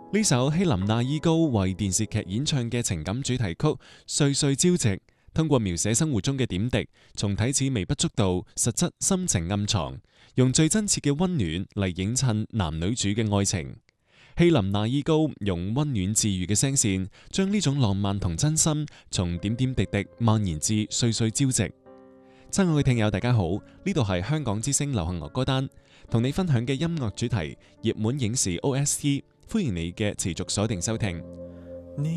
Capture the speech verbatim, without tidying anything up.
呢首希林娜依高為電視劇演唱嘅情感主題曲《歲歲朝夕》，通過描寫生活中嘅點滴，從睇似微不足道，實質深情暗藏，用最真切嘅溫暖嚟映襯男女主嘅愛情。希林娜依高用溫暖治愈嘅聲線，將呢種浪漫同真心，從點點滴滴蔓延至歲歲朝夕。親愛嘅聽友，大家好，呢度係香港之聲流行樂歌單，同你分享嘅音樂主題熱門影視 O S T，歡迎你嘅持續鎖定收聽。